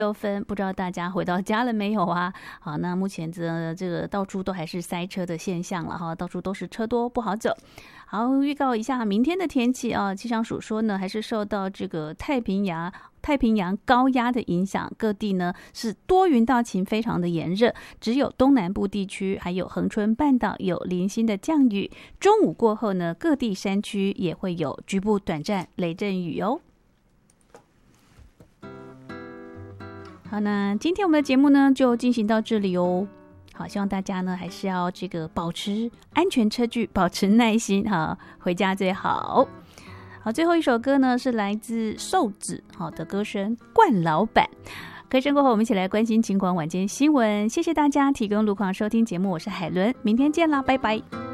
6分，不知道大家回到家了没有啊？好，那目前这个到处都还是塞车的现象了哈，到处都是车多不好走。好，预告一下明天的天气啊，气象署说呢，还是受到这个太平洋高压的影响，各地呢是多云到晴，非常的炎热，只有东南部地区还有恒春半岛有零星的降雨。中午过后呢，各地山区也会有局部短暂雷阵雨哦。好，那今天我们的节目呢就进行到这里哦。好，希望大家呢还是要这个保持安全车距，保持耐心哈，回家最好。好，最后一首歌呢是来自瘦子好的歌声《冠老板》。歌声过后，我们一起来关心警广晚间新闻。谢谢大家提供路况收听节目，我是海伦，明天见啦，拜拜。